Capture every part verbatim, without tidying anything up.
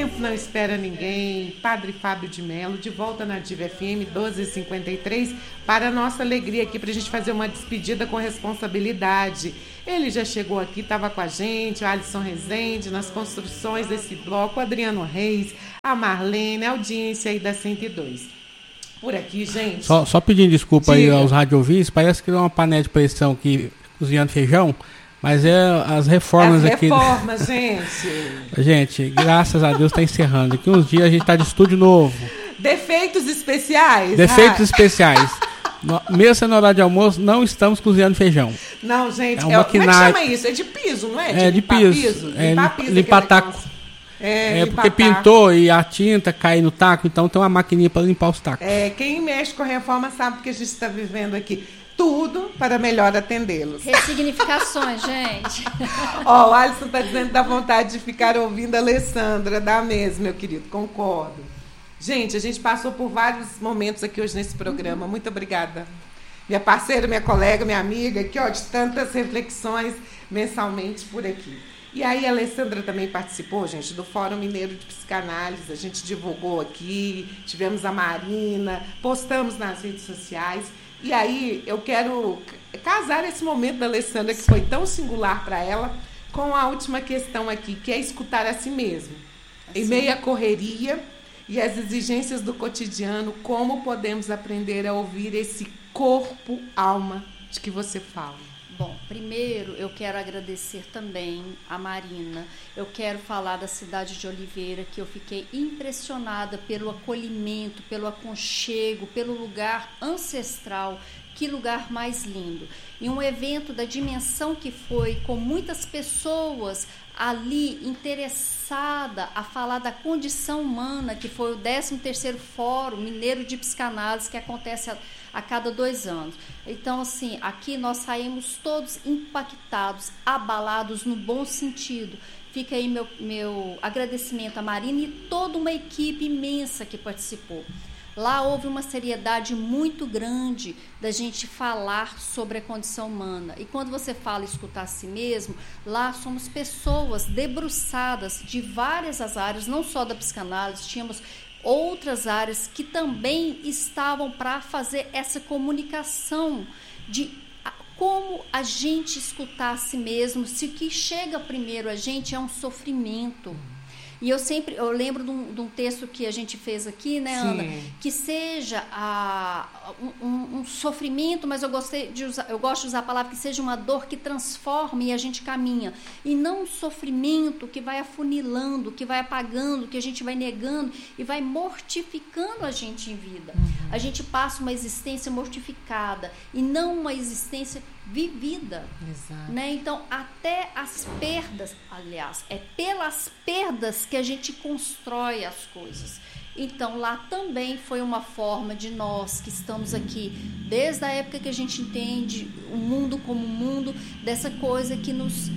tempo não espera ninguém. Padre Fábio de Mello, de volta na Diva F M doze e cinquenta e três, para a nossa alegria aqui, para a gente fazer uma despedida com responsabilidade. Ele já chegou aqui, estava com a gente, o Alisson Rezende, nas construções desse bloco, o Adriano Reis, a Marlene, a audiência aí da cento e dois. Por aqui, gente. Só, só pedindo desculpa Diga. aí aos radiovintes, parece que é uma panela de pressão aqui cozinhando feijão. Mas é as reformas as aqui. As reformas, gente. Gente, graças a Deus está encerrando. Daqui uns dias a gente está de estúdio novo. Defeitos especiais. Defeitos ah. especiais. No, mesmo sendo horário de almoço, não estamos cozinhando feijão. Não, gente. É um é, maquinário. Como é que chama isso? É de piso, não é? De é de piso. piso. É limpar piso. Limpar taco. É, é porque pintou e a tinta cai no taco, então tem uma maquininha para limpar os tacos. É, quem mexe com reforma sabe que a gente está vivendo aqui. Tudo para melhor atendê-los. Ressignificações, gente. Ó, oh, o Alisson está dizendo que dá vontade de ficar ouvindo a Alessandra. Dá mesmo, meu querido, concordo. Gente, a gente passou por vários momentos aqui hoje nesse programa. Muito obrigada. Minha parceira, minha colega, minha amiga, aqui, ó, de tantas reflexões mensalmente por aqui. E aí a Alessandra também participou, gente, do Fórum Mineiro de Psicanálise. A gente divulgou aqui, tivemos a Marina, postamos nas redes sociais. E aí eu quero casar esse momento da Alessandra, que foi tão singular para ela, com a última questão aqui, que é escutar a si mesmo. Assim. Em meio à correria e às exigências do cotidiano, como podemos aprender a ouvir esse corpo, alma de que você fala? Bom, primeiro eu quero agradecer também a Marina. Eu quero falar da cidade de Oliveira, que eu fiquei impressionada pelo acolhimento, pelo aconchego, pelo lugar ancestral. Que lugar mais lindo. E um evento da dimensão que foi, com muitas pessoas ali interessada a falar da condição humana, que foi o décimo terceiro Fórum Mineiro de Psicanálise, que acontece a, a cada dois anos. Então, assim, aqui nós saímos todos impactados, abalados no bom sentido. Fica aí meu, meu agradecimento à Marina e toda uma equipe imensa que participou. Lá houve uma seriedade muito grande da gente falar sobre a condição humana. E quando você fala escutar a si mesmo, lá somos pessoas debruçadas de várias as áreas, não só da psicanálise, tínhamos outras áreas que também estavam para fazer essa comunicação de como a gente escutar a si mesmo, se o que chega primeiro a gente é um sofrimento. E eu sempre, eu lembro de um, de um texto que a gente fez aqui, né, Ana? Sim. Que seja a, um, um sofrimento, mas eu, gostei de usar, eu gosto de usar a palavra que seja uma dor que transforme e a gente caminha. E não um sofrimento que vai afunilando, que vai apagando, que a gente vai negando e vai mortificando a gente em vida. Uhum. A gente passa uma existência mortificada e não uma existência vivida. Exato. Né? Então, até as perdas, aliás, é pelas perdas que a gente constrói as coisas. Então, lá também foi uma forma de nós que estamos aqui, desde a época que a gente entende o mundo como mundo, dessa coisa que nos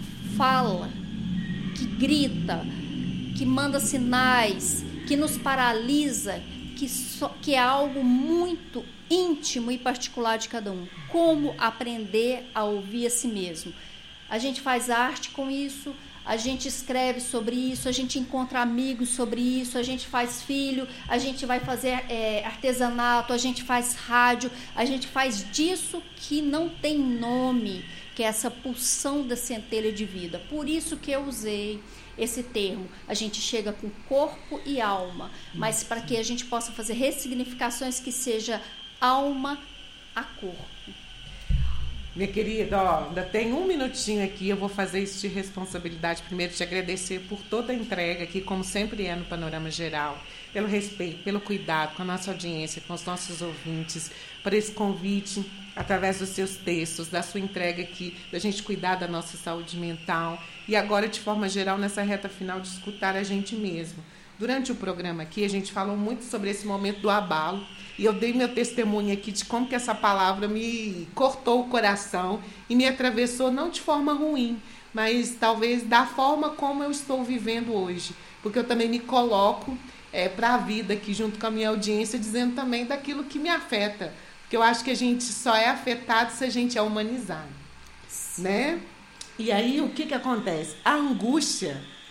fala, que grita, que manda sinais, que nos paralisa, que, so, que é algo muito íntimo e particular de cada um. Como aprender a ouvir a si mesmo. A gente faz arte com isso, a gente escreve sobre isso, a gente encontra amigos sobre isso, a gente faz filho, a gente vai fazer é, artesanato, a gente faz rádio, a gente faz disso que não tem nome, que é essa pulsão da centelha de vida. Por isso que eu usei esse termo. A gente chega com corpo e alma, mas para que a gente possa fazer ressignificações que seja alma a corpo. Minha querida, ó, ainda tem um minutinho aqui, eu vou fazer isso de responsabilidade. Primeiro, te agradecer por toda a entrega aqui, como sempre é no Panorama Geral, pelo respeito, pelo cuidado com a nossa audiência, com os nossos ouvintes, por esse convite, através dos seus textos, da sua entrega aqui, da gente cuidar da nossa saúde mental e agora, de forma geral, nessa reta final, de escutar a gente mesmo. Durante o programa aqui, a gente falou muito sobre esse momento do abalo e eu dei meu testemunho aqui de como que essa palavra me cortou o coração e me atravessou, não de forma ruim, mas talvez da forma como eu estou vivendo hoje, porque eu também me coloco é, para a vida aqui junto com a minha audiência, dizendo também daquilo que me afeta, porque eu acho que a gente só é afetado se a gente é humanizado, né? E aí o que que acontece? A angústia,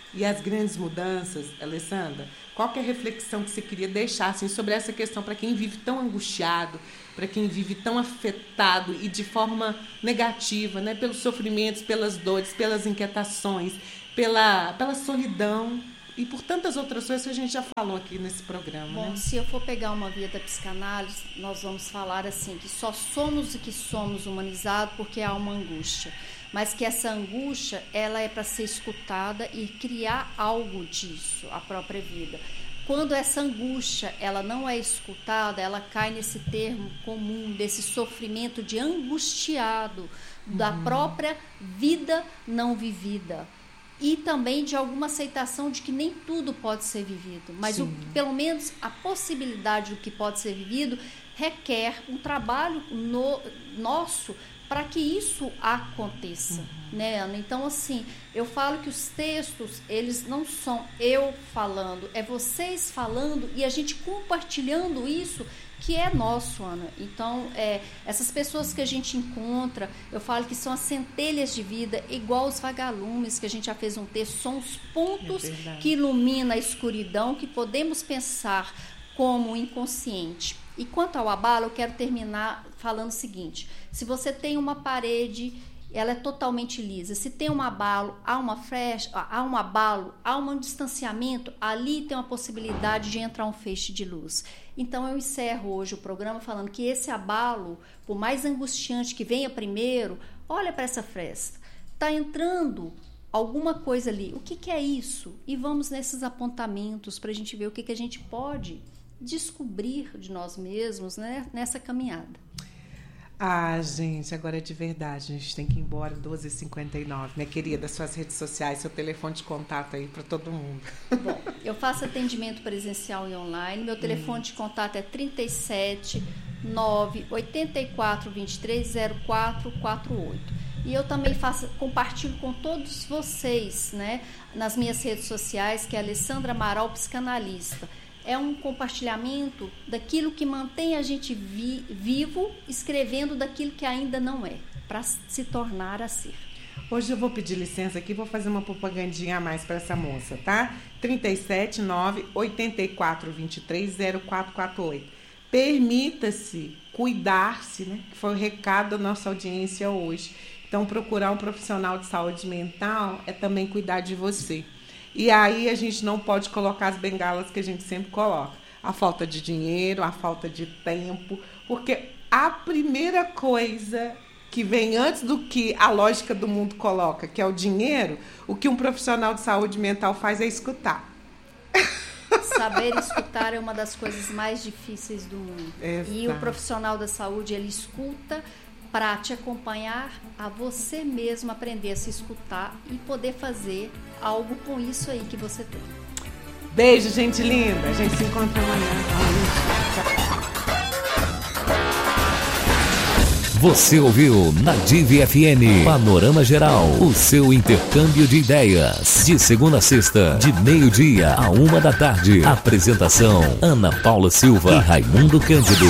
e as grandes mudanças, Alessandra, qual que é a reflexão que você queria deixar assim, sobre essa questão para quem vive tão angustiado, para quem vive tão afetado e de forma negativa, né, pelos sofrimentos, pelas dores, pelas inquietações, pela, pela solidão e por tantas outras coisas que a gente já falou aqui nesse programa. Bom, né? Se eu for pegar uma via da psicanálise, nós vamos falar assim, que só somos o que somos humanizados porque há uma angústia. Mas que essa angústia, ela é para ser escutada e criar algo disso, a própria vida. Quando essa angústia, ela não é escutada, ela cai nesse termo comum, desse sofrimento de angustiado, uhum. da própria vida não vivida. E também de alguma aceitação de que nem tudo pode ser vivido. Mas, o, pelo menos, a possibilidade do que pode ser vivido requer um trabalho no, nosso para que isso aconteça, uhum. né, Ana? Então, assim, eu falo que os textos, eles não são eu falando, é vocês falando e a gente compartilhando isso que é nosso, Ana. Então, é, essas pessoas que a gente encontra, eu falo que são as centelhas de vida, igual os vagalumes, que a gente já fez um texto, são os pontos é que iluminam a escuridão, que podemos pensar como inconsciente. E quanto ao abalo, eu quero terminar falando o seguinte: se você tem uma parede, ela é totalmente lisa. Se tem um abalo, há uma frecha, há um abalo, há um distanciamento, ali tem uma possibilidade de entrar um feixe de luz. Então eu encerro hoje o programa falando que esse abalo, por mais angustiante que venha primeiro, olha para essa fresta. Está entrando alguma coisa ali. O que, que é isso? E vamos nesses apontamentos para a gente ver o que, que a gente pode descobrir de nós mesmos, né, nessa caminhada. Ah, gente, agora é de verdade, a gente tem que ir embora doze e cinquenta e nove. Minha querida, suas redes sociais, seu telefone de contato aí para todo mundo. Bom, eu faço atendimento presencial e online. Meu telefone hum. de contato é trinta e sete, nove, oitenta e quatro, vinte e três, zero quatro quatro oito. E eu também faço, compartilho com todos vocês, né, nas minhas redes sociais, que é Alessandra Amaral, psicanalista. É um compartilhamento daquilo que mantém a gente vi, vivo, escrevendo daquilo que ainda não é, para se tornar a ser. Hoje eu vou pedir licença aqui, vou fazer uma propagandinha a mais para essa moça, tá? trinta e sete, nove, oitenta e quatro, vinte e três, zero quatro quatro oito. Permita-se cuidar-se, né? Que foi o recado da nossa audiência hoje. Então, procurar um profissional de saúde mental é também cuidar de você. E aí a gente não pode colocar as bengalas que a gente sempre coloca. A falta de dinheiro, a falta de tempo, porque a primeira coisa que vem antes do que a lógica do mundo coloca, que é o dinheiro, o que um profissional de saúde mental faz é escutar. Saber escutar é uma das coisas mais difíceis do mundo. Exato. E o profissional da saúde, ele escuta para te acompanhar a você mesmo aprender a se escutar e poder fazer algo com isso aí que você tem. Beijo, gente linda. A gente se encontra amanhã. Você ouviu na Div F M Panorama Geral, o seu intercâmbio de ideias. De segunda a sexta, de meio-dia a uma da tarde. Apresentação: Ana Paula Silva e Raimundo Cândido.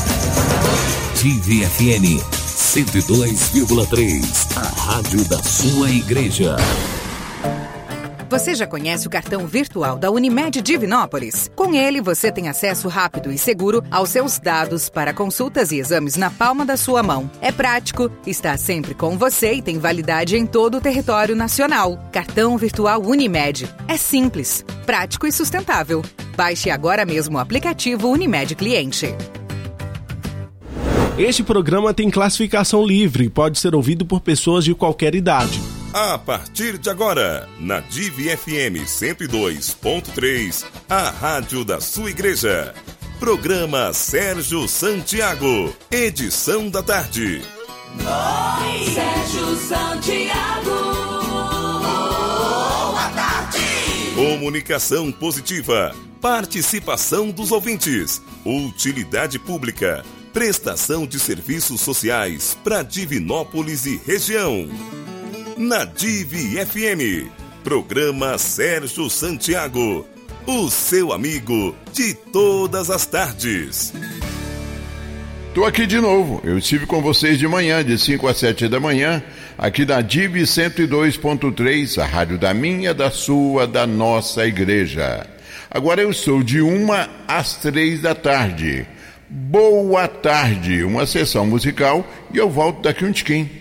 Div F M cento e dois vírgula três, a rádio da sua igreja. Você já conhece o cartão virtual da Unimed Divinópolis? Com ele, você tem acesso rápido e seguro aos seus dados para consultas e exames na palma da sua mão. É prático, está sempre com você e tem validade em todo o território nacional. Cartão virtual Unimed. É simples, prático e sustentável. Baixe agora mesmo o aplicativo Unimed Cliente. Este programa tem classificação livre e pode ser ouvido por pessoas de qualquer idade. A partir de agora, na Div F M cento e dois ponto três, a rádio da sua igreja. Programa Sérgio Santiago, edição da tarde. Oi, Sérgio Santiago. Boa tarde. Comunicação positiva, participação dos ouvintes, utilidade pública, prestação de serviços sociais para Divinópolis e região. Na Div F M, programa Sérgio Santiago, o seu amigo de todas as tardes. Tô aqui de novo, eu estive com vocês de manhã, de cinco às sete da manhã, aqui na D I V cento e dois ponto três, a rádio da minha, da sua, da nossa igreja. Agora eu sou de uma às três da tarde. Boa tarde, uma sessão musical e eu volto daqui um tiquinho.